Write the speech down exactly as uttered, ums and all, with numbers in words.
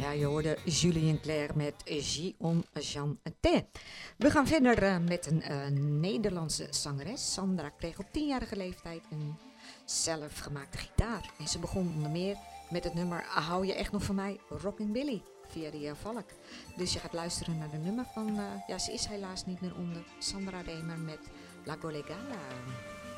Ja, je hoorde Julien Clerc met J on Jean T. We gaan verder uh, met een uh, Nederlandse zangeres. Sandra kreeg op tienjarige leeftijd een zelfgemaakte gitaar. En ze begon onder meer met het nummer Hou je echt nog van mij, Rockin' Billy, via de Valk. Dus je gaat luisteren naar de nummer van, uh, ja, ze is helaas niet meer onder, Sandra Remer met La Golegala.